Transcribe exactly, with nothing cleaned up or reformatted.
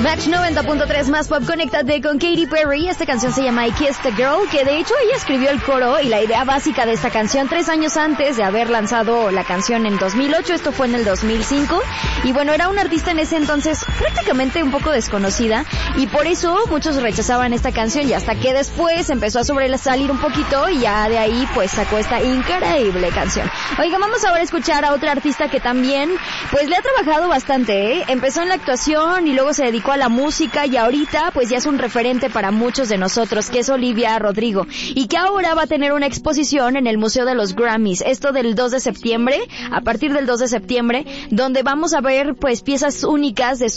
Match noventa punto tres más pop, conéctate con Katy Perry. Esta canción se llama I Kissed a Girl, que de hecho ella escribió el coro y la idea básica de esta canción tres años antes de haber lanzado la canción en dos mil ocho. Esto fue en el dos mil cinco. Y bueno, era una artista en ese entonces prácticamente un poco desconocida y por eso muchos rechazaban esta canción, y hasta que después empezó a sobresalir un poquito y ya de ahí pues sacó esta increíble canción. Oiga, vamos ahora a escuchar a otra artista que también pues le ha trabajado bastante, ¿eh? Empezó en la actuación y luego se dedicó a la música y ahorita pues ya es un referente para muchos de nosotros, que es Olivia Rodrigo, y que ahora va a tener una exposición en el Museo de los Grammys, esto del dos de septiembre, a partir del dos de septiembre, donde vamos a ver pues piezas únicas de